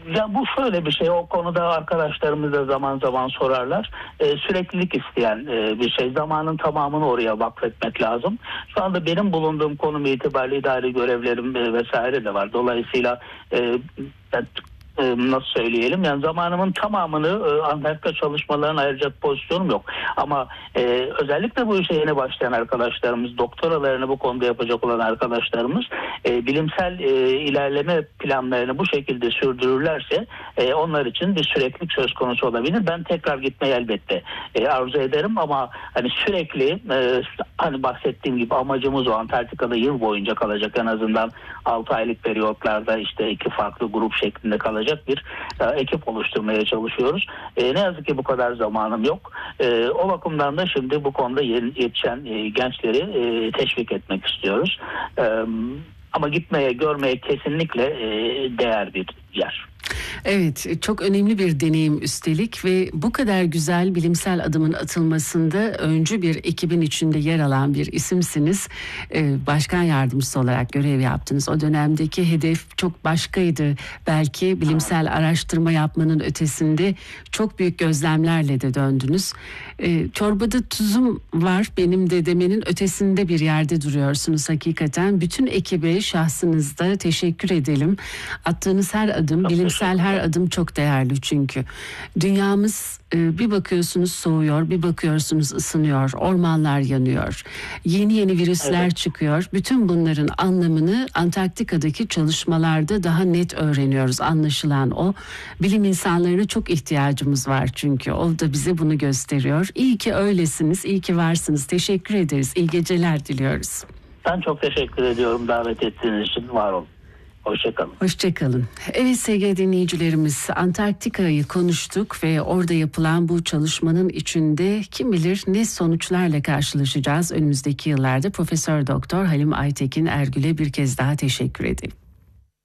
Ya bu şöyle bir şey, o konuda arkadaşlarımız da zaman zaman sorarlar. Süreklilik isteyen bir şey. Zamanın tamamını oraya vakfetmek lazım. Şu anda benim bulunduğum konum itibariyle idari görevlerim vesaire de var. Dolayısıyla nasıl söyleyelim, yani zamanımın tamamını Antarktika çalışmalarına ayıracak pozisyonum yok. Ama özellikle bu işe yeni başlayan arkadaşlarımız, doktoralarını bu konuda yapacak olan arkadaşlarımız bilimsel ilerleme planlarını bu şekilde sürdürürlerse onlar için bir süreklilik söz konusu olabilir. Ben tekrar gitmeyi elbette arzu ederim ama hani sürekli hani bahsettiğim gibi amacımız o, Antarktika'da yıl boyunca kalacak, en azından 6 aylık periyotlarda işte 2 farklı grup şeklinde kalacak bir ekip oluşturmaya çalışıyoruz. Ne yazık ki bu kadar zamanım yok. O bakımdan da şimdi bu konuda yetişen gençleri teşvik etmek istiyoruz. Ama gitmeye, görmeye kesinlikle değer bir yer. Evet, çok önemli bir deneyim üstelik ve bu kadar güzel bilimsel adımın atılmasında öncü bir ekibin içinde yer alan bir isimsiniz. Başkan yardımcısı olarak görev yaptınız. O dönemdeki hedef çok başkaydı. Belki bilimsel araştırma yapmanın ötesinde çok büyük gözlemlerle de döndünüz. Çorbada tuzum var benim de demenin ötesinde bir yerde duruyorsunuz hakikaten. Bütün ekibe şahsınızda teşekkür edelim. Attığınız her adım, bilimsel her adım çok değerli çünkü. Dünyamız bir bakıyorsunuz soğuyor, bir bakıyorsunuz ısınıyor, ormanlar yanıyor, yeni virüsler çıkıyor. Bütün bunların anlamını Antarktika'daki çalışmalarda daha net öğreniyoruz. Anlaşılan o. Bilim insanlarına çok ihtiyacımız var çünkü. O da bize bunu gösteriyor. İyi ki öylesiniz, iyi ki varsınız. Teşekkür ederiz. İyi geceler diliyoruz. Ben çok teşekkür ediyorum davet ettiğiniz için. Var olun. Hoşçakalın. Hoşçakalın. Evet sevgili dinleyicilerimiz, Antarktika'yı konuştuk ve orada yapılan bu çalışmanın içinde kim bilir ne sonuçlarla karşılaşacağız önümüzdeki yıllarda. Profesör Doktor Halim Aytekin Ergül'e bir kez daha teşekkür ederim.